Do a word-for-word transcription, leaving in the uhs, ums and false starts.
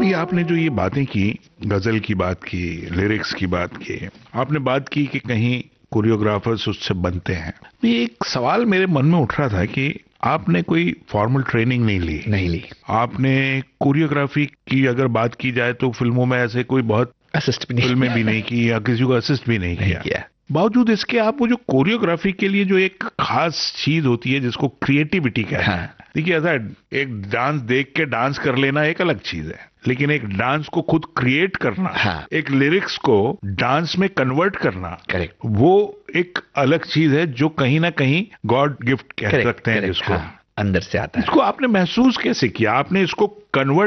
ये आपने जो ये बातें की, गजल की बात की, लिरिक्स की बात की, आपने बात की कि कहीं कोरियोग्राफर्स उससे बनते हैं। ये एक सवाल मेरे मन में उठ रहा था कि आपने कोई फॉर्मल ट्रेनिंग नहीं ली नहीं ली आपने कोरियोग्राफी की अगर बात की जाए तो फिल्मों में ऐसे कोई बहुत असिस्ट भी नहीं फिल्में भी नहीं की या किसी को असिस्ट भी नहीं, नहीं किया, किया। बावजूद इसके आप वो जो कोरियोग्राफी के लिए जो एक खास चीज होती है जिसको क्रिएटिविटी कहते हैं। हाँ। देखिए ऐसा एक डांस देख के डांस कर लेना एक अलग चीज है, लेकिन एक डांस को खुद क्रिएट करना, हाँ। एक लिरिक्स को डांस में कन्वर्ट करना, करेक्ट, वो एक अलग चीज है जो कहीं ना कहीं गॉड गिफ्ट कह करेक्ट, सकते हैं करेक्ट, जिसको। हाँ, अंदर से आता है। इसको आपने महसूस कैसे किया? आपने इसको कन्वर्ट